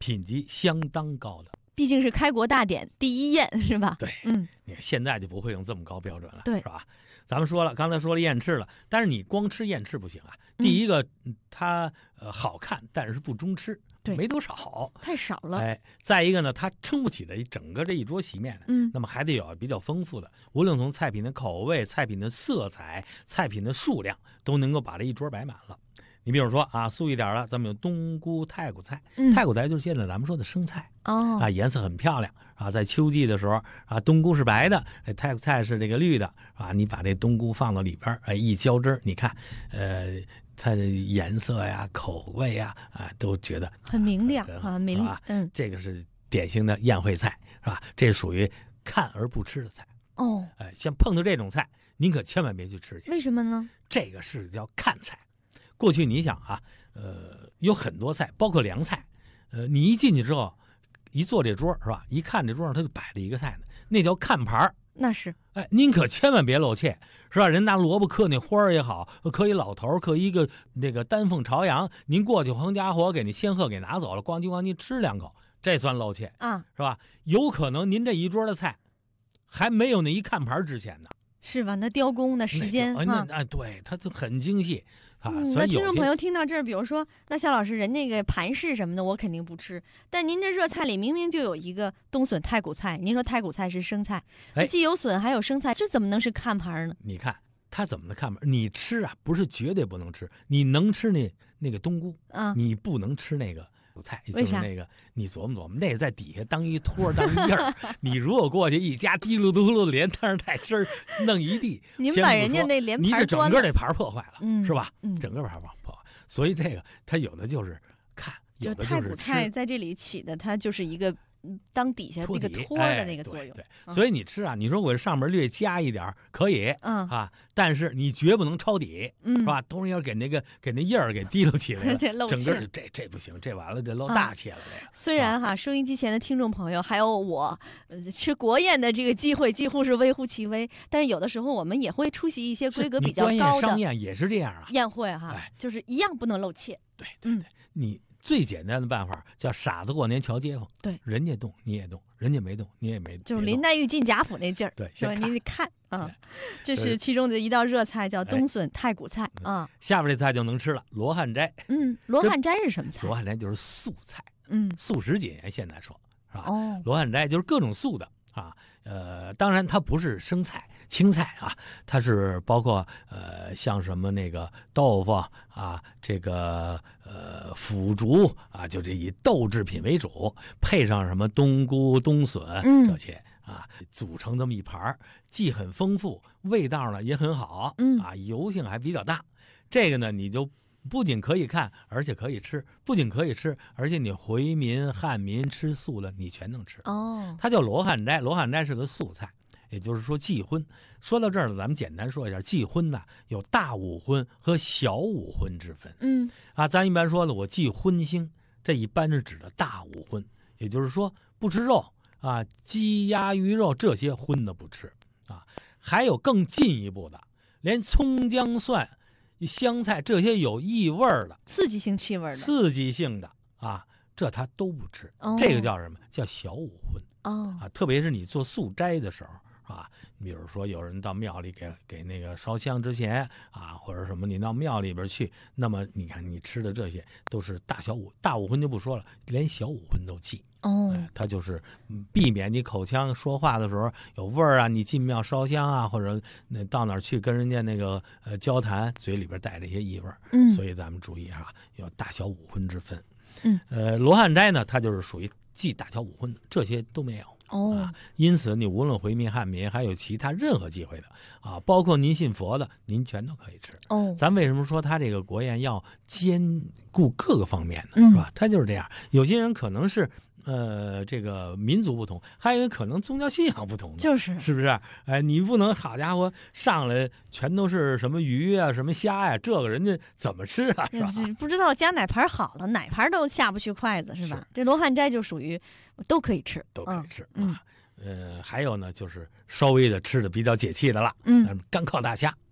品级相当高的。 毕竟是开国大典第一宴，是吧？ 对，你看现在就不会用这么高标准了， 对， 是吧？咱们说了，刚才说了燕翅了，但是你光吃燕翅不行啊。第一个，它好看，但是不中吃， 对， 没多少好， 太少了。 再一个呢，它撑不起来整个这一桌席面那么还得有比较丰富的，无论从菜品的口味、菜品的色彩、菜品的数量，都能够把这一桌摆满了。你比如说啊，素一点了，咱们有冬菇太骨菜，太骨菜就是现在咱们说的生菜颜色很漂亮啊。在秋季的时候啊，冬菇是白的，太骨菜是这个绿的啊。你把这冬菇放到里边，一浇汁，你看，它的颜色呀、口味呀都觉得很明亮啊，明亮。 这个是典型的宴会菜，是吧？这属于看而不吃的菜像碰到这种菜，您可千万别去吃去。 为什么呢？ 这个是叫看菜。过去你想啊，有很多菜，包括凉菜，你一进去之后，一坐这桌是吧？一看这桌上他就摆了一个菜呢，那叫看盘。 那是， 您可千万别露怯，是吧？人拿萝卜刻那花儿也好，刻一老头，刻一个那个丹凤朝阳，您过去横家伙给那仙鹤给拿走了，咣叽咣叽吃两口，这算露怯是吧？有可能您这一桌的菜还没有那一看盘值钱呢。 是吧？那雕工的时间对，它就很精细所以听众朋友听到这儿，比如说，那夏老师人那个盘饰什么的，我肯定不吃。但您这热菜里明明就有一个冬笋太骨菜，您说太骨菜是生菜，既有笋还有生菜，这怎么能是看盘呢？ 你看它怎么能看盘？你吃啊，不是绝对不能吃，你能吃那个冬菇你不能吃那个菜，就是那个你琢磨琢磨，那个在底下当一托当一印儿，你如果过去一夹滴噜嘟噜的连汤带汁儿弄一地， 您把人家那连盘你这整个这盘破坏了，是吧？整个盘破坏，所以这个它有的就是看，有的就是吃。 太骨菜在这里起的，它就是一个当底下那个托的那个作用。 对，所以你吃啊，你说我这上面略加一点可以但是你绝不能抄底，是吧？同时要给那印儿给滴溜起来了，整个这不行，这完了这露大怯了。 虽然收音机前的听众朋友还有我，吃国宴的这个机会几乎是微乎其微，但是有的时候我们也会出席一些规格比较高的商宴，也是这样宴会就是一样不能露怯。 对，你最简单的办法叫傻子过年瞧街坊， 对， 人家动你也动，人家没动你也没动， 就是林黛玉进贾府那劲儿， 对， 是吧？你得看这是其中的一道热菜，叫冬笋太骨菜下边这菜就能吃了，罗汉斋。 罗汉斋是什么菜？ 罗汉斋就是素菜，素食节现在说是吧？罗汉斋就是各种素的当然它不是生菜青菜它是包括像什么那个豆腐这个腐竹就这以豆制品为主，配上什么冬菇冬笋这些组成这么一盘，既很丰富，味道呢也很好油性还比较大。这个呢你就不仅可以看，而且可以吃，不仅可以吃，而且你回民汉民吃素的你全能吃它叫罗汉斋。罗汉斋是个素菜，也就是说忌荤。说到这儿呢，咱们简单说一下忌荤呢，有大五荤和小五荤之分咱一般说呢，我忌荤腥，这一般是指的大五荤，也就是说不吃肉鸡鸭鱼肉这些荤的不吃还有更进一步的，连葱姜蒜香菜这些有异味的刺激性气味的刺激性的这他都不吃这个叫什么？叫小五荤特别是你做素斋的时候你比如说有人到庙里给那个烧香之前或者什么你到庙里边去，那么你看你吃的这些都是大五荤就不说了，连小五荤都忌它就是避免你口腔说话的时候有味儿你进庙烧香或者到哪儿去跟人家那个交谈，嘴里边带着一些异味所以咱们注意有大小五荤之分罗汉斋呢，它就是属于忌大小五荤的，这些都没有因此你无论回民汉民还有其他任何忌讳的包括您信佛的，您全都可以吃咱为什么说他这个国宴要兼顾各个方面呢？是吧？他就是这样。有些人可能是这个民族不同，还有可能宗教信仰不同，是不是？你不能好家伙上来全都是什么鱼什么虾这个人家怎么吃是吧？ 不知道加哪盘好了，哪盘都下不去筷子是吧？这罗汉斋就属于都可以吃， 都可以吃还有呢，就是稍微的吃的比较解气的了，干靠大虾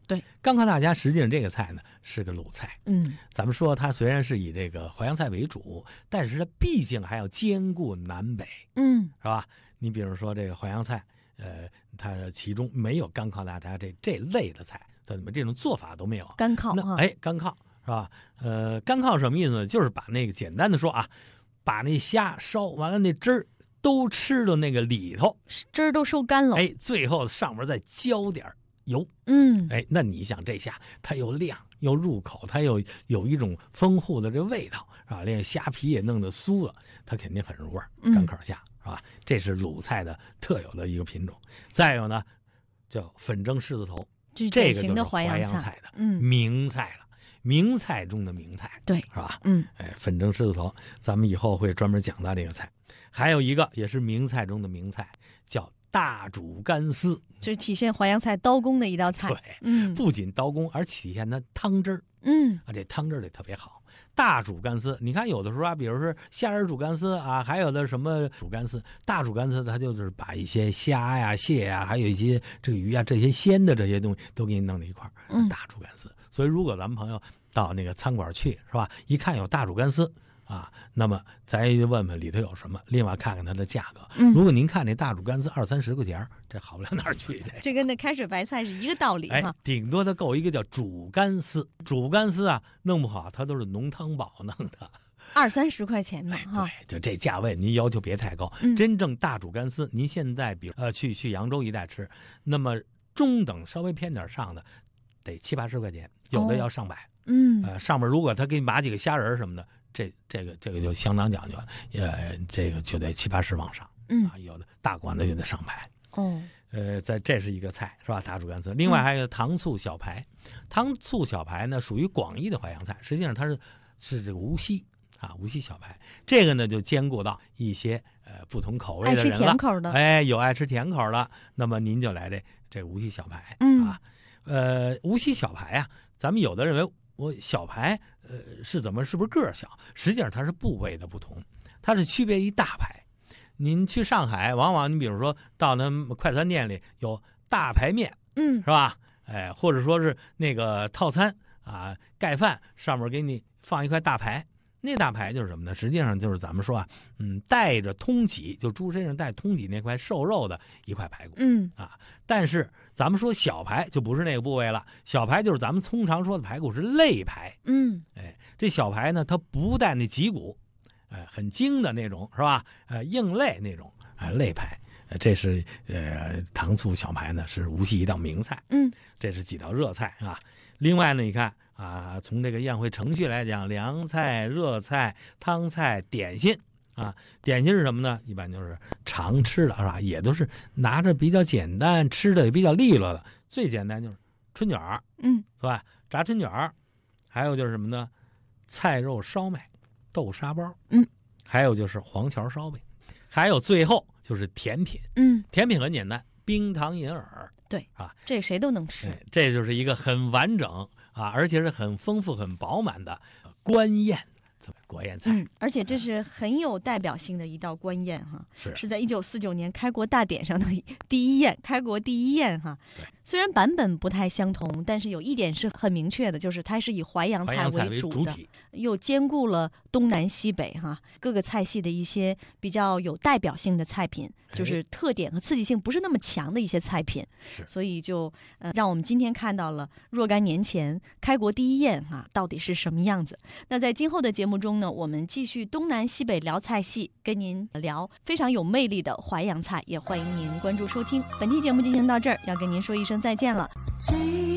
对， 干靠大家实际上这个菜呢是个鲁菜。咱们说它虽然是以这个淮扬菜为主，但是它毕竟还要兼顾南北，是吧？你比如说这个淮扬菜，它其中没有干靠大家这类的菜，怎么这种做法都没有。 干靠， 干靠是吧？干靠什么意思呢？就是把那个简单的说啊，把那虾烧完了，那汁儿都吃到那个里头， 汁儿都收干了。 最后上面再浇点油。那你想这下它又亮又入口，它有一种丰富的这味道，是吧？连虾皮也弄得酥了，它肯定很入味儿。干靠虾是吧？这是鲁菜的特有的一个品种。再有呢，叫粉蒸狮子头，这个就是淮扬菜的名菜了。名菜中的名菜， 对， 是吧？粉蒸狮子头，咱们以后会专门讲到这个菜。还有一个也是名菜中的名菜，叫大煮干丝， 这体现淮扬菜刀工的一道菜。 对，不仅刀工，而体现它汤汁儿。这汤汁儿得特别好。大煮干丝，你看有的时候啊，比如说虾仁煮干丝啊，还有的什么煮干丝，大煮干丝它就是把一些虾呀、蟹呀，还有一些这个鱼啊，这些鲜的这些东西都给你弄在一块儿。大煮干丝。所以如果咱们朋友到那个餐馆去，是吧？一看有大煮干丝啊，那么咱也问问里头有什么，另外看看它的价格。如果您看那大煮干丝20-30块钱，这好不了哪儿去。 这跟那开水白菜是一个道理哈。 顶多它够一个叫煮干丝。煮干丝啊，弄不好它都是浓汤宝弄的 ，20-30块钱呢哈。 对，就这价位您要求别太高。真正大煮干丝，您现在比如去扬州一带吃，那么中等稍微偏点上的得70-80块钱，有的要上百。上面如果他给你码几个虾仁什么的，这个就相当讲究了，这个就得70-80往上。有的大馆子就得上百。这是一个菜是吧？大煮干丝。另外还有糖醋小排。糖醋小排呢属于广义的淮扬菜，实际上它是这个无锡无锡小排。这个呢就兼顾到一些不同口味的人了， 爱吃甜口的。 有爱吃甜口的，那么您就来这无锡小排。无锡小排啊，咱们有的认为我小排是不是个儿小？实际上它是部位的不同，它是区别于大排。您去上海，往往你比如说到那快餐店里有大排面，是吧？或者说是那个套餐啊，盖饭上面给你放一块大排，那大排就是什么呢？实际上就是咱们说啊，带着通脊，就猪身上带通脊那块瘦肉的一块排骨。但是咱们说小排就不是那个部位了，小排就是咱们通常说的排骨是肋排。这小排呢，它不带那脊骨，很精的那种，是吧？硬肋那种肋排。这是糖醋小排呢，是无锡一道名菜。这是几道热菜啊。另外呢，你看啊，从这个宴会程序来讲，凉菜、热菜、汤菜、点心啊，点心是什么呢？一般就是常吃的，是吧？也都是拿着比较简单，吃的也比较利落的。最简单就是春卷儿，是吧？炸春卷儿，还有就是什么呢？菜肉烧麦、豆沙包，还有就是黄桥烧饼，还有最后就是甜品。甜品很简单，冰糖银耳。 对这谁都能吃。 这就是一个很完整而且是很丰富、很饱满的官宴。国宴菜， 而且这是很有代表性的一道官宴哈，是在1949年开国大典上的第一宴，开国第一宴哈。虽然版本不太相同，但是有一点是很明确的，就是它是以淮扬菜为主的，又兼顾了东南西北哈各个菜系的一些比较有代表性的菜品，就是特点和刺激性不是那么强的一些菜品，所以就让我们今天看到了若干年前开国第一宴到底是什么样子。那在今后的节目中呢，我们继续东南西北聊菜系，跟您聊非常有魅力的淮扬菜，也欢迎您关注收听。本期节目进行到这儿，要跟您说一声再见了。